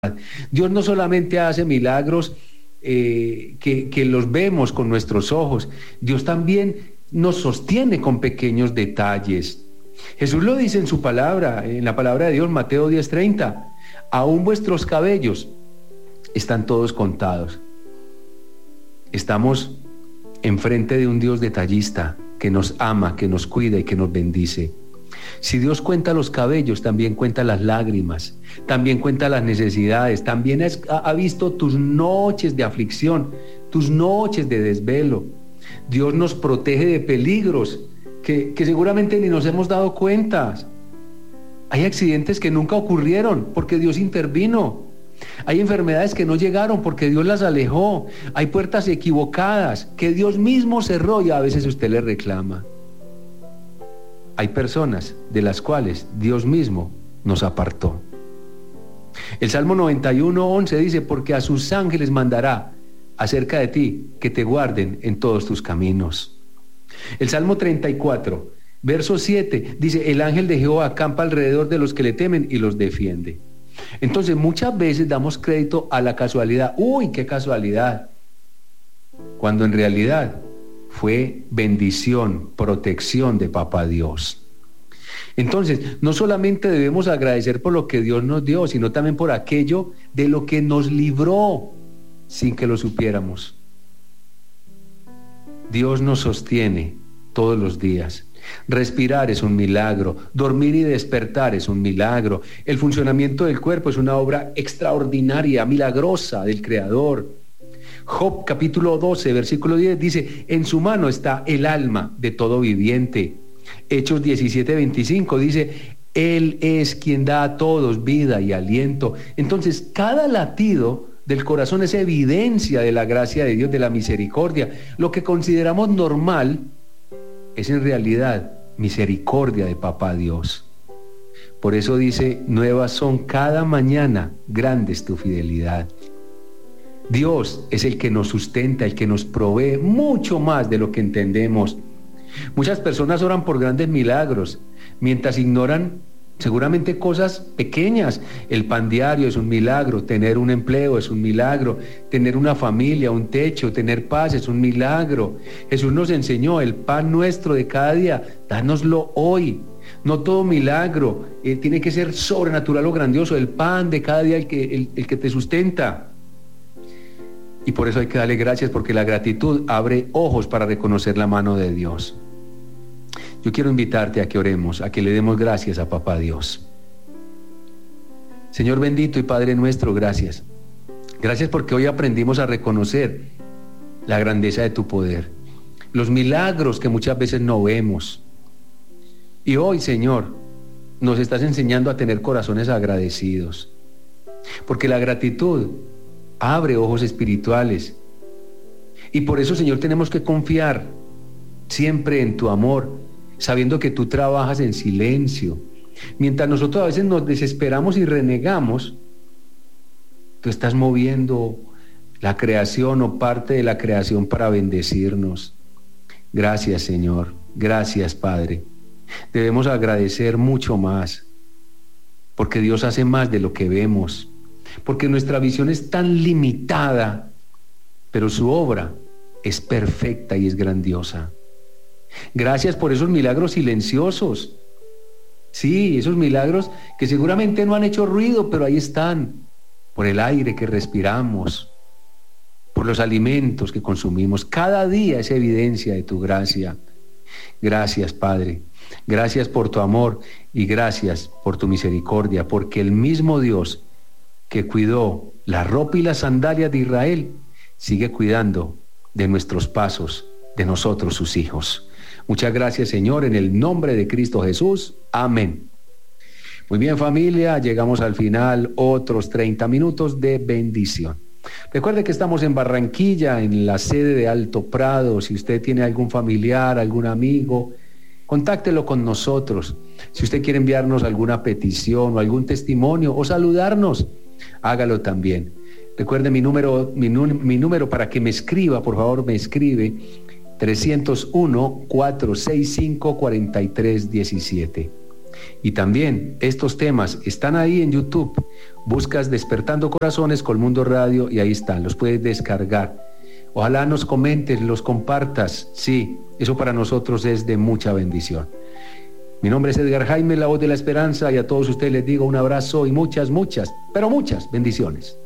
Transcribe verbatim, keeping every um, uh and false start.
Dios no solamente hace milagros eh, que, que los vemos con nuestros ojos, Dios también nos sostiene con pequeños detalles. Jesús lo dice en su palabra, en la palabra de Dios, Mateo diez treinta, aún vuestros cabellos están todos contados. Estamos enfrente de un Dios detallista que nos ama, que nos cuida y que nos bendice. Si Dios cuenta los cabellos, también cuenta las lágrimas, también cuenta las necesidades, también es, ha, ha visto tus noches de aflicción, tus noches de desvelo. Dios nos protege de peligros que, que seguramente ni nos hemos dado cuenta. Hay accidentes que nunca ocurrieron porque Dios intervino. Hay enfermedades que no llegaron porque Dios las alejó. Hay puertas equivocadas que Dios mismo cerró y a veces usted le reclama. Hay personas de las cuales Dios mismo nos apartó. El Salmo noventa y uno, once dice, porque a sus ángeles mandará acerca de ti que te guarden en todos tus caminos. El Salmo treinta y cuatro, verso siete, dice, el ángel de Jehová acampa alrededor de los que le temen y los defiende. Entonces muchas veces damos crédito a la casualidad. Uy, qué casualidad. Cuando en realidad fue bendición, protección de Papá Dios. Entonces, no solamente debemos agradecer por lo que Dios nos dio, sino también por aquello de lo que nos libró sin que lo supiéramos. Dios nos sostiene todos los días. Respirar es un milagro, dormir y despertar es un milagro. El funcionamiento del cuerpo es una obra extraordinaria, milagrosa del Creador. Job capítulo doce, versículo diez dice, en su mano está el alma de todo viviente. Hechos diecisiete, veinticinco dice, Él es quien da a todos vida y aliento. Entonces, cada latido del corazón es evidencia de la gracia de Dios, de la misericordia. Lo que consideramos normal es en realidad misericordia de Papá Dios. Por eso dice, nuevas son cada mañana, grande es tu fidelidad. Dios es el que nos sustenta, el que nos provee mucho más de lo que entendemos. Muchas personas oran por grandes milagros, mientras ignoran seguramente cosas pequeñas. El pan diario es un milagro, tener un empleo es un milagro, tener una familia, un techo, tener paz es un milagro. Jesús nos enseñó el pan nuestro de cada día, dánoslo hoy. No todo milagro eh, tiene que ser sobrenatural o grandioso, el pan de cada día el que, el, el que te sustenta. Y por eso hay que darle gracias, porque la gratitud abre ojos para reconocer la mano de Dios. Yo quiero invitarte a que oremos, a que le demos gracias a Papá Dios. Señor bendito y Padre nuestro, gracias. Gracias porque hoy aprendimos a reconocer la grandeza de tu poder, los milagros que muchas veces no vemos. Y hoy, Señor, nos estás enseñando a tener corazones agradecidos, porque la gratitud abre ojos espirituales. Y por eso, Señor, tenemos que confiar siempre en tu amor, sabiendo que tú trabajas en silencio. Mientras nosotros a veces nos desesperamos y renegamos, tú estás moviendo la creación o parte de la creación para bendecirnos. Gracias, Señor. Gracias, Padre. Debemos agradecer mucho más, porque Dios hace más de lo que vemos, porque nuestra visión es tan limitada, pero su obra es perfecta y es grandiosa. Gracias por esos milagros silenciosos. Sí, esos milagros que seguramente no han hecho ruido, pero ahí están, por el aire que respiramos, por los alimentos que consumimos. Cada día es evidencia de tu gracia. Gracias, Padre. Gracias por tu amor y gracias por tu misericordia, porque el mismo Dios que cuidó la ropa y las sandalias de Israel, sigue cuidando de nuestros pasos, de nosotros sus hijos. Muchas gracias, Señor, en el nombre de Cristo Jesús. Amén. Muy bien, familia, llegamos al final, otros treinta minutos de bendición. Recuerde que estamos en Barranquilla, en la sede de Alto Prado. Si usted tiene algún familiar, algún amigo, contáctelo con nosotros. Si usted quiere enviarnos alguna petición o algún testimonio o saludarnos, hágalo también. Recuerde mi número, mi, mi número para que me escriba, por favor, me escribe trescientos uno, cuatrocientos sesenta y cinco, cuarenta y tres diecisiete. Y también estos temas están ahí en YouTube. Buscas Despertando Corazones Colmundo Radio y ahí están, los puedes descargar. Ojalá nos comentes, los compartas. Sí, eso para nosotros es de mucha bendición. Mi nombre es Edgar Jaime, la voz de la esperanza, y a todos ustedes les digo un abrazo y muchas, muchas, pero muchas bendiciones.